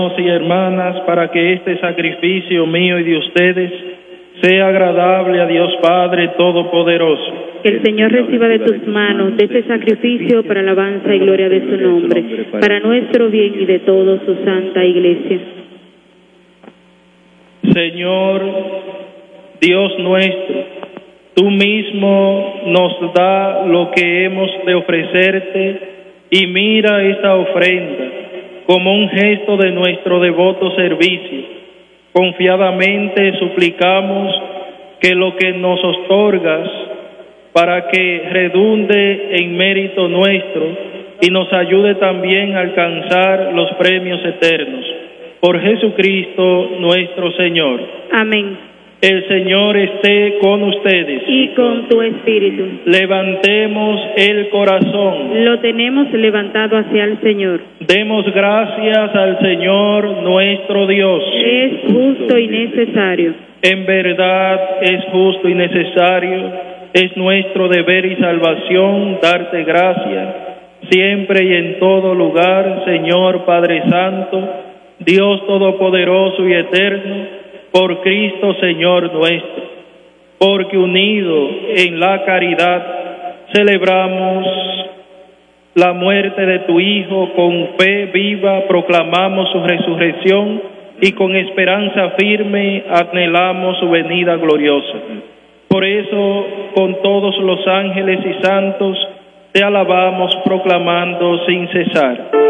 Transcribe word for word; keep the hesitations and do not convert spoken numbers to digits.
Y hermanas, para que este sacrificio mío y de ustedes sea agradable a Dios Padre Todopoderoso. Que el Señor reciba de tus manos de este sacrificio para alabanza y gloria de su nombre, para nuestro bien y de toda su santa Iglesia. Señor, Dios nuestro, tú mismo nos da lo que hemos de ofrecerte y mira esta ofrenda como un gesto de nuestro devoto servicio. Confiadamente suplicamos que lo que nos otorgas, para que redunde en mérito nuestro y nos ayude también a alcanzar los premios eternos. Por Jesucristo nuestro Señor. Amén. El Señor esté con ustedes. Y con tu espíritu. Levantemos el corazón. Lo tenemos levantado hacia el Señor. Demos gracias al Señor nuestro Dios. Es justo y necesario. En verdad es justo y necesario, es nuestro deber y salvación darte gracias, siempre y en todo lugar, Señor Padre Santo, Dios Todopoderoso y Eterno, por Cristo Señor nuestro, porque unido en la caridad celebramos la muerte de tu Hijo, con fe viva proclamamos su resurrección y con esperanza firme anhelamos su venida gloriosa. Por eso, con todos los ángeles y santos, te alabamos proclamando sin cesar.